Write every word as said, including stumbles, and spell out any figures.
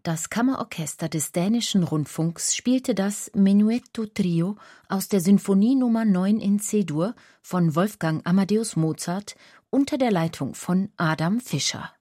Das Kammerorchester des Dänischen Rundfunks spielte das Menuetto Trio aus der Sinfonie Nummer neun in C-Dur von Wolfgang Amadeus Mozart unter der Leitung von Adam Fischer.